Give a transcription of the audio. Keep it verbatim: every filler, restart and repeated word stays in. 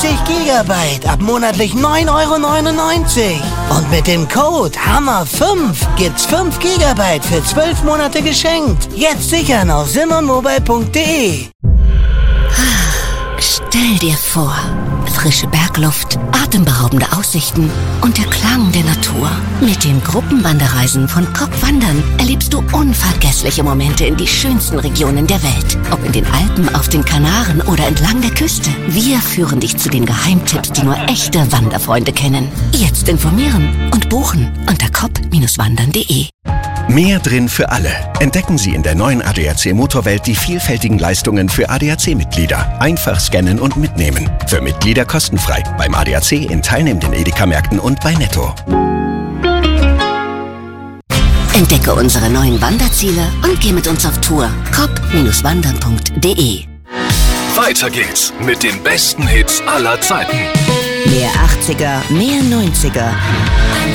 vierzig Gigabyte ab monatlich neun Euro neunundneunzig. Und mit dem Code Hammer fünf gibt's fünf Gigabyte für zwölf Monate geschenkt. Jetzt sichern auf simmermobile punkt de. Stell dir vor, frische Bergluft, atemberaubende Aussichten und der Klang der Natur. Mit den Gruppenwanderreisen von K O P Wandern erlebst du unvergessliche Momente in die schönsten Regionen der Welt. Ob in den Alpen, auf den Kanaren oder entlang der Küste. Wir führen dich zu den Geheimtipps, die nur echte Wanderfreunde kennen. Jetzt informieren und buchen unter kop wandern punkt de. Mehr drin für alle. Entdecken Sie in der neuen A D A C Motorwelt die vielfältigen Leistungen für A D A C-Mitglieder. Einfach scannen und mitnehmen. Für Mitglieder kostenfrei. Beim A D A C in teilnehmenden Edeka-Märkten und bei Netto. Entdecke unsere neuen Wanderziele und geh mit uns auf Tour. kop wandern punkt de. Weiter geht's mit den besten Hits aller Zeiten. Mehr achtziger, mehr neunziger.